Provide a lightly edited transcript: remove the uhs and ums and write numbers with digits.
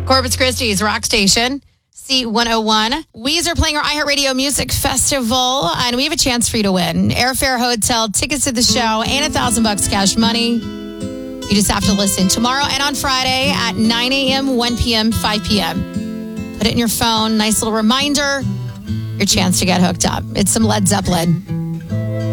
Corpus Christi's Rock Station, C101. Weezer playing our iHeartRadio Music Festival, and we have a chance for you to win airfare, hotel, tickets to the show, and $1,000 cash money. You just have to listen tomorrow and on Friday at 9 a.m., 1 p.m., 5 p.m. Put it in your phone. Nice little reminder. Your chance to get hooked up. It's some Led Zeppelin.